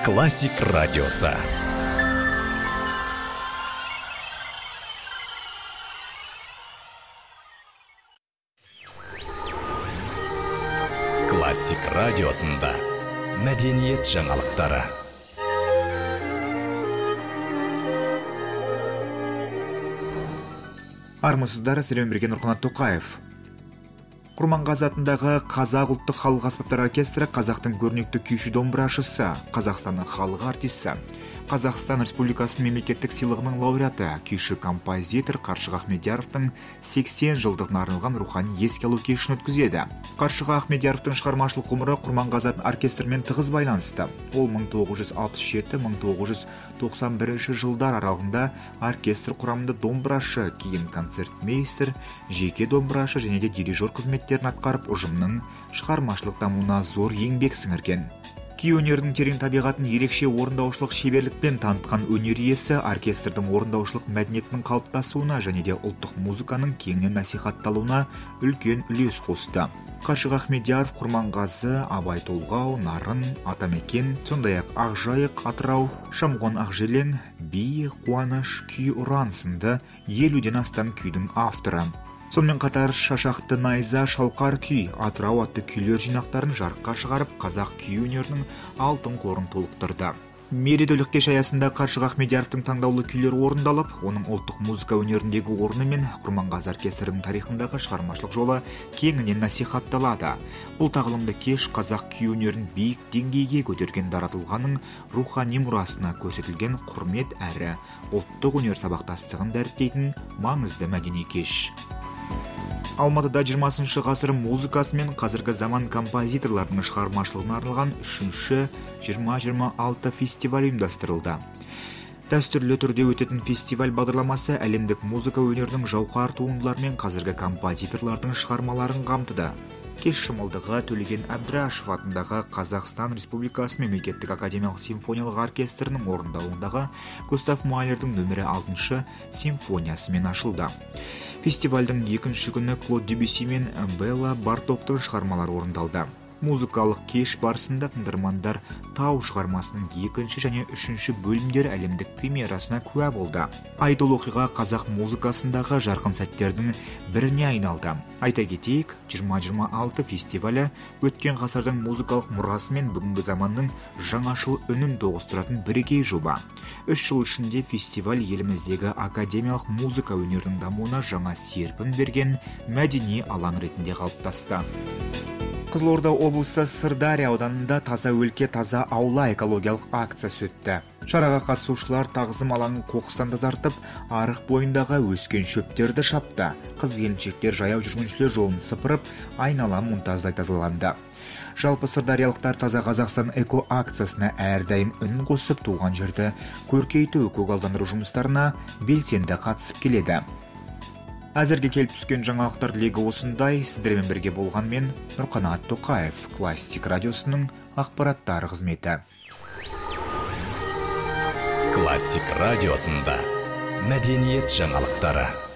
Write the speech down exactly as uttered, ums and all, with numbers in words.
Классик радиосы. Классик радиосында мәдениет жаңалықтары. Армысыздар, сіздермен бірге Нұрқанат Тоқаев. Құрманғазы атындағы Қазақ ұлттық халық аспаптар оркестрі қазақтың көрнекті күйші домбырашысы, Қазақстанның халық артисі, Қазақстан Республикасының мемлекеттік сыйлығының лауреаты, күйші композитор Қаршыға Ахмедияровтың сексен жылдығына арналған рухани еске алу кешін өткізеді. Қаршыға Ахмедияровтың шығармашылық ғұмыры Құрманғазы оркестрімен тығыз байланысты. Ол мың тоғыз жүз алпыс жеті - мың тоғыз жүз тоқсан бірінші жылдар аралығында оркестр құрамында домбырашы, кейін концертмейстер, жеке домбырашы және де дирижер қызметтерін атқарып, ұжымның шығармашылық дамуына зор еңбек сіңірген. Күй өнерінің терең табиғатын ерекше орындаушылық шеберлікпен танытқан өнер иесі оркестрдің орындаушылық мәдениетінің қалыптасуына және де ұлттық музыканың кеңінен насихатталуына үлкен үлес қосты. Қаршыға Ахмедияров Құрманғазы, Абай Толғау, Нарын, Атамекен, сондай-ақ Ақжайық, Атырау, Шамғон Ақжелең, Би, Қуаныш, Күй ұран сынды елуден астам күйдің авторы. Сонымен қатар Шашақты найза, Шалқар күй, Атырау атты күйлер жинақтарын жарыққа шығарып, қазақ күй өнерінің алтын қорын толықтырды. Мерейтойлық кеш аясында Қаршыға Ахмедияровтың таңдаулы күйлері орындалып, оның ұлттық музыка өнеріндегі орны мен Құрманғазы оркестрінің тарихындағы шығармашылық жолы кеңінен насихатталады. Бұл тағылымды кеш қазақ күй өнерін биік деңгейге көтерген дара тұлғаның рухани мұрасына көрсетілген құрмет әрі ұлттық өнер сабақтастығын дәріптейтін маңызды мәдени кеш. Алматыда жиырмасыншы ғасыр музыкасы мен қазіргі заман композиторларының шығармашылығына арналған үшінші жиырма жиырма алты фестиваль ұйымдастырылды. Дәстүрлі түрде өтетін фестиваль бағдарламасы әлемдік музыка өнерінің жауһар туындылары мен қазіргі композиторлардың шығармаларын қамтыды. Кеш шымылдығы Төлеген Әбдірашев атындағы Қазақстан Республикасы мемлекеттік академиялық симфониялық оркестрінің орындауындағы Густав Малердің нөмірі алтыншы симфониясымен ашылды. Фестивальдің екінші күні Клод Дебюсси мен Белла Бартоктың шығармалары орындалды. Музыкалық кеш барысында тыңдармандар Тау шығармасының екінші және үшінші бөлімдер әлемдік премьерасына куә болды. Айтулы оқиға қазақ музыкасындағы жарқын сәттердің біріне айналды. Айта кетейік, жиырма жиырма алты фестивалі өткен ғасырдың музыкалық мұрасы мен бүгінгі заманның жаңашыл үнін тоғыстыратын бірегей жоба. Үш жыл ішінде фестиваль еліміздегі академиялық музыка өнерінің дамуына жаңа серпін берген мәдени алаң ретінде қалыптасты. Қызылорда облысы Сырдария ауданында таза өлке, таза аула экологиялық акциясы өтті. Шараға қатысушылар тағзым алаңын қоқыстан тазартып, арық бойындағы өскен шөптерді шапты. Қыз-келіншектер жаяу жүргіншілер жолын сыпырып, айнала мұнтаздай тазаланды. Жалпы сырдариялықтар таза Қазақстан эко акциясына әрдайым үн қосып, туған жерді көркейту, көгалдандыру жұмыстарына белсенді қатысып келеді. Әзірге келіп түскен жаңалықтар легі осындай. Сіздермен бірге болған мен Нұрқанат Тоқаев, Классик радиосының ақпараттар қызметі. Классик радиосында мәдениет жаңалықтары.